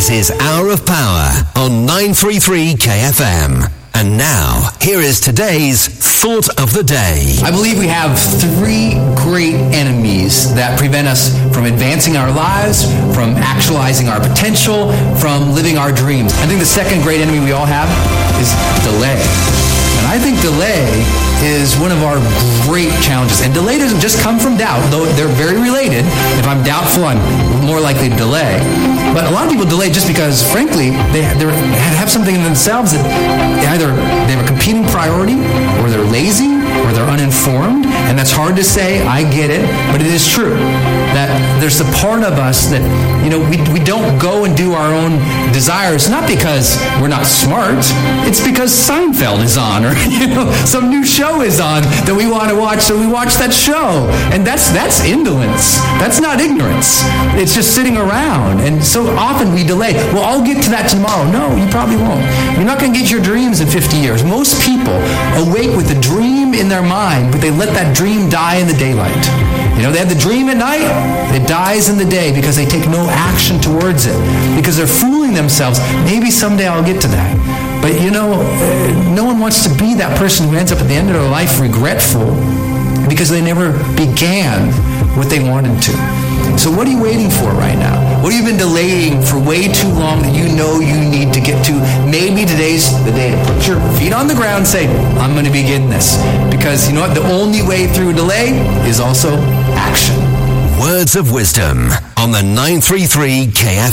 This is Hour of Power on 933 KFM. And now, here is today's Thought of the Day. I believe we have three great enemies that prevent us from advancing our lives, from actualizing our potential, from living our dreams. I think the second great enemy we all have is delay. And I think delay is one of our great challenges. And delay doesn't just come from doubt, though they're very related. If I'm doubtful, I'm more likely to delay. But a lot of people delay just because, frankly, they have something in themselves that either they have a competing priority, or they're lazy, or they're uninformed. And that's hard to say. I get it. But it is true that there's a part of us that, we don't go and do our own desires, not because we're not smart. It's because Seinfeld is on, or, some new show is on that we want to watch, so we watch that show. And that's indolence. That's not ignorance. It's just sitting around. And so often we delay. Well, I'll get to that tomorrow. No, you probably won't. You're not going to get your dreams in 50 years. Most people awake with a dream in their mind, but they let that dream die in the daylight. They have the dream at night, it dies in the day because they take no action towards it. Because they're fooling themselves. Maybe someday I'll get to that. But no one wants to be that person who ends up at the end of their life regretful because they never began what they wanted to. So what are you waiting for right now? What have you been delaying for way too long that you need to get to? Maybe today's the day to put your feet on the ground and say, I'm going to begin this. Because you know what? The only way through delay is also action. Words of wisdom on the 933 KFM.